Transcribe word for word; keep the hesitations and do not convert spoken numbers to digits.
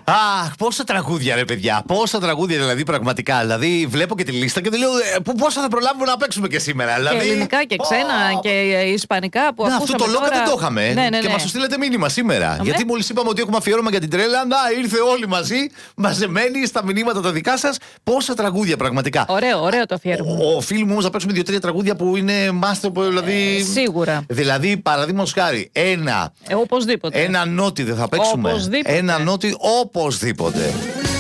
Αχ, πόσα τραγούδια, ρε παιδιά. Πόσα τραγούδια, δηλαδή, πραγματικά. Δηλαδή, βλέπω και τη λίστα και δεν λέω ε, πόσα θα προλάβουμε να παίξουμε και σήμερα. Δηλαδή, και ελληνικά και ξένα oh. και ισπανικά που να, ακούσαμε. Αυτό το λόγο τώρα... δεν το είχαμε. Ναι, ναι, ναι. Και μας το στείλετε μήνυμα σήμερα. Αμέ. Γιατί μόλις είπαμε ότι έχουμε αφιέρωμα για την τρέλα, να ήρθε όλοι μαζί, μαζεμένοι στα μηνύματα τα δικά σας. Πόσα τραγούδια, πραγματικά. Ωραίο, ωραίο το αφιέρωμα. Ο, ο φίλοι μου όμως να παίξουμε δύο-τρία τραγούδια που είναι master, δηλαδή. Ε, σίγουρα. Δηλαδή, παραδείγματος χάρη, ένα. Ε, οπωσδήποτε. Ένα νότι δεν θα παίξουμε. Οπωσδήποτε. Ένα νότι οπωσδήποτε.